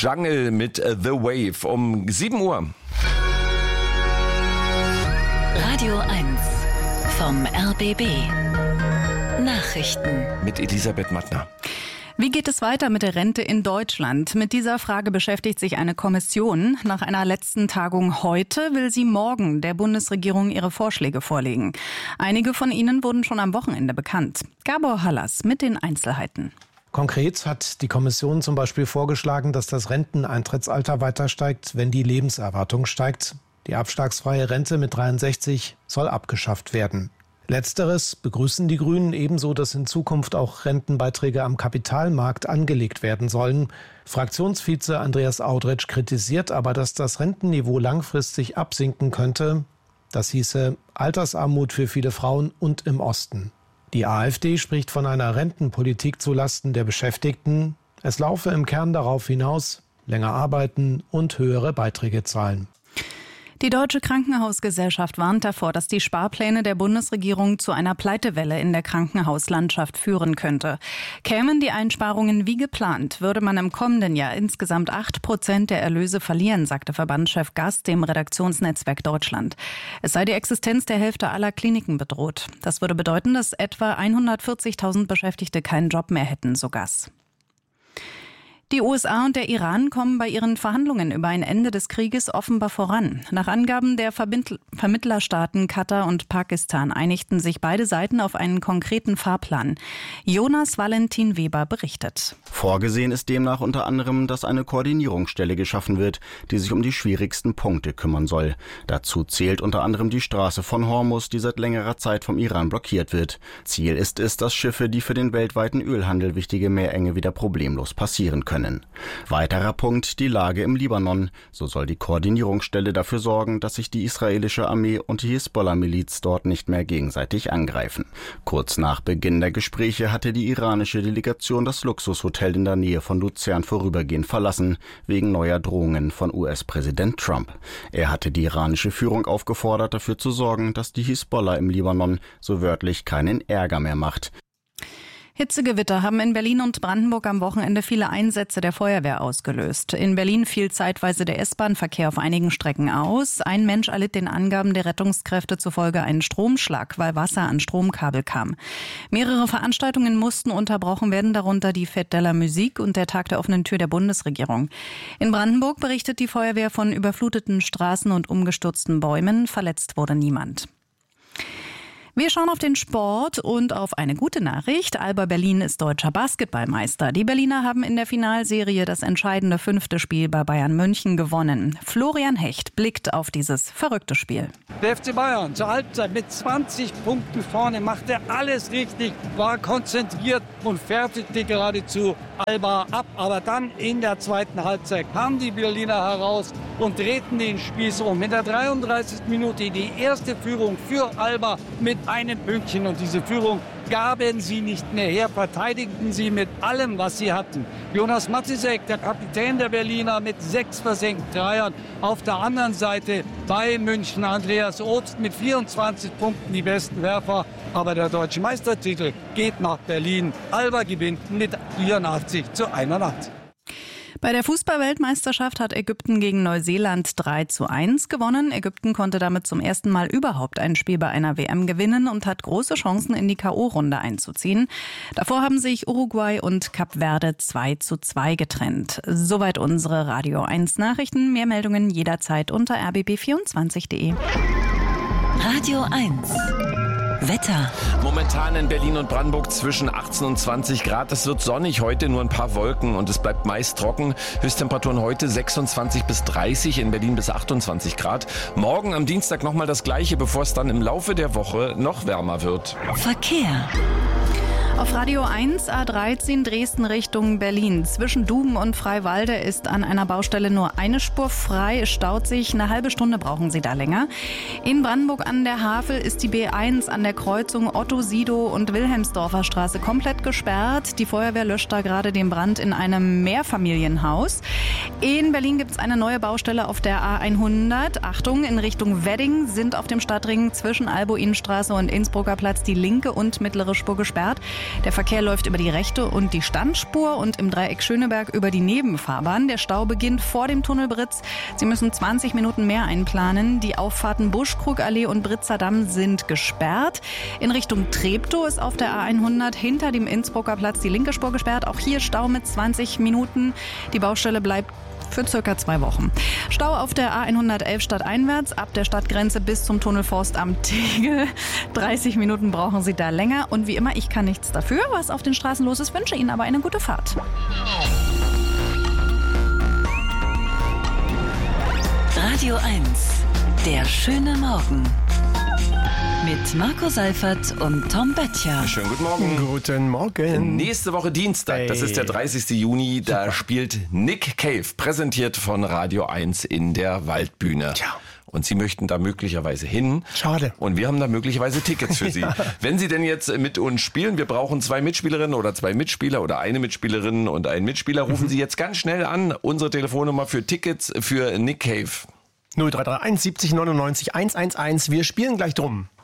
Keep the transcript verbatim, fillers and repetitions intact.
Jungle mit The Wave um sieben Uhr. Radio eins vom R B B. Nachrichten mit Elisabeth Mattner. Wie geht es weiter mit der Rente in Deutschland? Mit dieser Frage beschäftigt sich eine Kommission. Nach einer letzten Tagung heute will sie morgen der Bundesregierung ihre Vorschläge vorlegen. Einige von ihnen wurden schon am Wochenende bekannt. Gabor Hallas mit den Einzelheiten. Konkret hat die Kommission zum Beispiel vorgeschlagen, dass das Renteneintrittsalter weiter steigt, wenn die Lebenserwartung steigt. Die abschlagsfreie Rente mit dreiundsechzig soll abgeschafft werden. Letzteres begrüßen die Grünen, ebenso, dass in Zukunft auch Rentenbeiträge am Kapitalmarkt angelegt werden sollen. Fraktionsvize Andreas Audretsch kritisiert aber, dass das Rentenniveau langfristig absinken könnte. Das hieße Altersarmut für viele Frauen und im Osten. Die AfD spricht von einer Rentenpolitik zulasten der Beschäftigten. Es laufe im Kern darauf hinaus, länger arbeiten und höhere Beiträge zahlen. Die Deutsche Krankenhausgesellschaft warnt davor, dass die Sparpläne der Bundesregierung zu einer Pleitewelle in der Krankenhauslandschaft führen könnte. Kämen die Einsparungen wie geplant, würde man im kommenden Jahr insgesamt acht Prozent der Erlöse verlieren, sagte Verbandschef Gast dem Redaktionsnetzwerk Deutschland. Es sei die Existenz der Hälfte aller Kliniken bedroht. Das würde bedeuten, dass etwa hundertvierzigtausend Beschäftigte keinen Job mehr hätten, so Gast. Die U S A und der Iran kommen bei ihren Verhandlungen über ein Ende des Krieges offenbar voran. Nach Angaben der Vermittlerstaaten Katar und Pakistan einigten sich beide Seiten auf einen konkreten Fahrplan. Jonas Valentin Weber berichtet. Vorgesehen ist demnach unter anderem, dass eine Koordinierungsstelle geschaffen wird, die sich um die schwierigsten Punkte kümmern soll. Dazu zählt unter anderem die Straße von Hormuz, die seit längerer Zeit vom Iran blockiert wird. Ziel ist es, dass Schiffe, die für den weltweiten Ölhandel wichtige Meerenge wieder problemlos passieren können. Können. Weiterer Punkt, die Lage im Libanon. So soll die Koordinierungsstelle dafür sorgen, dass sich die israelische Armee und die Hisbollah-Miliz dort nicht mehr gegenseitig angreifen. Kurz nach Beginn der Gespräche hatte die iranische Delegation das Luxushotel in der Nähe von Luzern vorübergehend verlassen, wegen neuer Drohungen von U S-Präsident Trump. Er hatte die iranische Führung aufgefordert, dafür zu sorgen, dass die Hisbollah im Libanon so wörtlich keinen Ärger mehr macht. Hitzegewitter haben in Berlin und Brandenburg am Wochenende viele Einsätze der Feuerwehr ausgelöst. In Berlin fiel zeitweise der S-Bahn-Verkehr auf einigen Strecken aus. Ein Mensch erlitt den Angaben der Rettungskräfte zufolge einen Stromschlag, weil Wasser an Stromkabel kam. Mehrere Veranstaltungen mussten unterbrochen werden, darunter die Fête de la Musique und der Tag der offenen Tür der Bundesregierung. In Brandenburg berichtet die Feuerwehr von überfluteten Straßen und umgestürzten Bäumen. Verletzt wurde niemand. Wir schauen auf den Sport und auf eine gute Nachricht. Alba Berlin ist deutscher Basketballmeister. Die Berliner haben in der Finalserie das entscheidende fünfte Spiel bei Bayern München gewonnen. Florian Hecht blickt auf dieses verrückte Spiel. Der F C Bayern zur Halbzeit mit zwanzig Punkten vorne, machte alles richtig, war konzentriert und fertigte geradezu Alba ab. Aber dann in der zweiten Halbzeit kamen die Berliner heraus und drehten den Spieß um. In der dreiunddreißigsten Minute die erste Führung für Alba mit einem Pünktchen, und diese Führung gaben sie nicht mehr her, verteidigten sie mit allem, was sie hatten. Jonas Matisek, der Kapitän der Berliner, mit sechs versenkten Dreiern. Auf der anderen Seite bei München Andreas Obst mit vierundzwanzig Punkten die besten Werfer. Aber der deutsche Meistertitel geht nach Berlin. Alba gewinnt mit vierundachtzig zu einundachtzig. Bei der Fußball-Weltmeisterschaft hat Ägypten gegen Neuseeland drei zu eins gewonnen. Ägypten konnte damit zum ersten Mal überhaupt ein Spiel bei einer W M gewinnen und hat große Chancen, in die K O-Runde einzuziehen. Davor haben sich Uruguay und Kap Verde zwei zu zwei getrennt. Soweit unsere Radio eins Nachrichten. Mehr Meldungen jederzeit unter r b b vierundzwanzig punkt de. Radio eins Wetter. Momentan in Berlin und Brandenburg zwischen achtzehn und zwanzig Grad. Es wird sonnig, heute nur ein paar Wolken und es bleibt meist trocken. Höchsttemperaturen heute sechsundzwanzig bis dreißig, in Berlin bis achtundzwanzig Grad. Morgen am Dienstag nochmal das Gleiche, bevor es dann im Laufe der Woche noch wärmer wird. Verkehr. Auf Radio eins A dreizehn Dresden Richtung Berlin. Zwischen Duben und Freiwalde ist an einer Baustelle nur eine Spur frei. Es staut sich. Eine halbe Stunde brauchen Sie da länger. In Brandenburg an der Havel ist die B eins an der Kreuzung Otto-Sido und Wilhelmsdorfer Straße komplett gesperrt. Die Feuerwehr löscht da gerade den Brand in einem Mehrfamilienhaus. In Berlin gibt es eine neue Baustelle auf der A hundert. Achtung, in Richtung Wedding sind auf dem Stadtring zwischen Albo-Innenstraße und Innsbrucker Platz die linke und mittlere Spur gesperrt. Der Verkehr läuft über die rechte und die Standspur und im Dreieck Schöneberg über die Nebenfahrbahn. Der Stau beginnt vor dem Tunnel Britz. Sie müssen zwanzig Minuten mehr einplanen. Die Auffahrten Buschkrugallee und Britzer Damm sind gesperrt. In Richtung Treptow ist auf der A hundert hinter dem Innsbrucker Platz die linke Spur gesperrt. Auch hier Stau mit zwanzig Minuten. Die Baustelle bleibt für circa zwei Wochen. Stau auf der A hundertelf stadteinwärts, ab der Stadtgrenze bis zum Tunnel Forstamt Tegel. dreißig Minuten brauchen Sie da länger. Und wie immer, ich kann nichts dafür, was auf den Straßen los ist, wünsche Ihnen aber eine gute Fahrt. Radio eins, der schöne Morgen. Mit Marco Seifert und Tom Böttcher. Schönen guten Morgen. Guten Morgen. Nächste Woche Dienstag, das ist der dreißigsten Juni, da spielt Nick Cave, präsentiert von Radio eins in der Waldbühne. Tja. Und Sie möchten da möglicherweise hin. Schade. Und wir haben da möglicherweise Tickets für Sie. Ja. Wenn Sie denn jetzt mit uns spielen, wir brauchen zwei Mitspielerinnen oder zwei Mitspieler oder eine Mitspielerin und einen Mitspieler, rufen mhm. Sie jetzt ganz schnell an. Unsere Telefonnummer für Tickets für Nick Cave. null drei drei eins siebzig neunundneunzig hunderteins. Wir spielen gleich drum.